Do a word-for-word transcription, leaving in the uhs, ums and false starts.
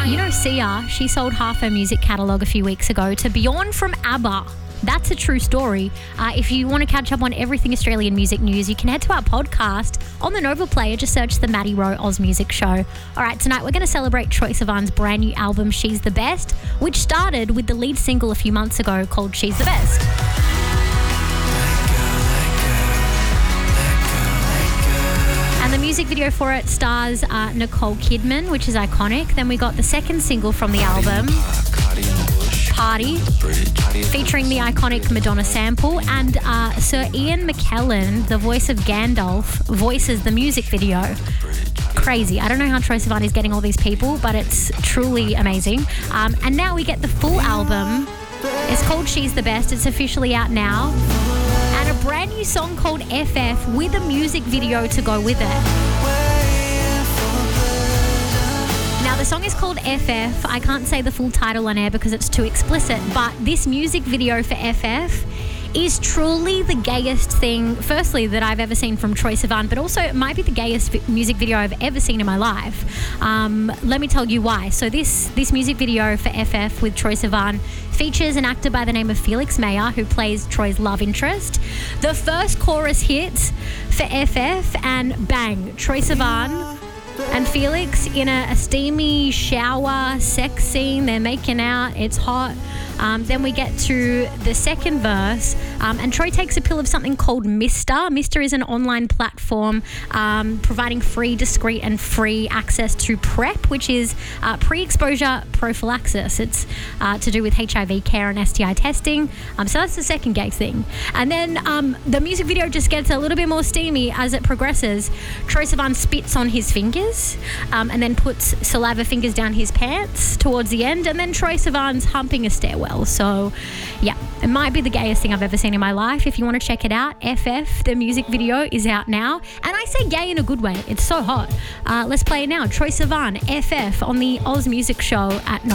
you know Sia, she sold half her music catalogue a few weeks ago to Bjorn from ABBA. That's a true story. Uh, if you want to catch up on everything Australian music news, you can head to our podcast on the Nova Player. Just search the Maddie Rowe Oz Music Show. All right, tonight we're going to celebrate Troye Sivan's brand new album, She's the Best, which started with the lead single a few months ago called She's the Best. And the music video for it stars uh, Nicole Kidman, which is iconic. Then we got the second single from the album, Party, featuring the iconic Madonna sample, and uh, Sir Ian McKellen, the voice of Gandalf, voices the music video. Crazy. I don't know how Troye Sivan is getting all these people, but it's truly amazing. Um, and now we get the full album. It's called She's the Best. It's officially out now. And a brand new song called F F with a music video to go with it. Now, the song is called F F. I can't say the full title on air because it's too explicit, but this music video for F F is truly the gayest thing, firstly, that I've ever seen from Troye Sivan, but also it might be the gayest vi- music video I've ever seen in my life. Um, let me tell you why. So this, this music video for F F with Troye Sivan features an actor by the name of Felix Meyer, who plays Troy's love interest. The first chorus hits for F F and bang, Troye Sivan and Felix in a, a steamy shower sex scene. They're making out. It's hot. Um, then we get to the second verse, um, and Troye takes a pill of something called Mister. Mister is an online platform um, providing free, discreet, and free access to PrEP, which is uh, pre-exposure prophylaxis. It's uh, to do with H I V care and S T I testing. Um, so that's the second gay thing. And then um, the music video just gets a little bit more steamy as it progresses. Troye Sivan spits on his fingers um, and then puts saliva fingers down his pants towards the end, and then Troye Sivan's humping a stairwell. So, yeah, it might be the gayest thing I've ever seen in my life. If you want to check it out, F F, the music video, is out now. And I say gay in a good way. It's so hot. Uh, let's play it now. Troye Sivan, F F, on the Oz Music Show at Nova.